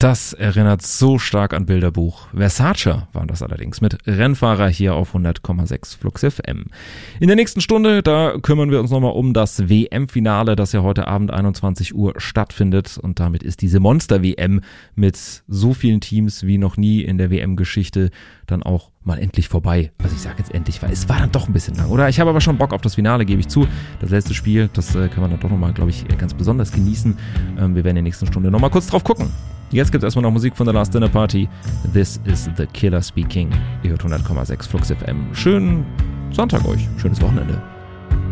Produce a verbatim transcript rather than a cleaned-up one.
Das erinnert so stark an Bilderbuch. Versace waren das allerdings mit Rennfahrer hier auf hundert Komma sechs Flux F M. In der nächsten Stunde, da kümmern wir uns nochmal um das W M-Finale, das ja heute Abend einundzwanzig Uhr stattfindet. Und damit ist diese Monster-W M mit so vielen Teams wie noch nie in der W M-Geschichte dann auch mal endlich vorbei. Also ich sage jetzt endlich, weil es war dann doch ein bisschen lang, oder? Ich habe aber schon Bock auf das Finale, gebe ich zu. Das letzte Spiel, das äh, kann man dann doch nochmal, glaube ich, ganz besonders genießen. Ähm, wir werden in der nächsten Stunde nochmal kurz drauf gucken. Jetzt gibt es erstmal noch Musik von The Last Dinner Party. This is the Killer Speaking. Ihr hört hundert Komma sechs Flux F M. Schönen Sonntag euch. Schönes Wochenende.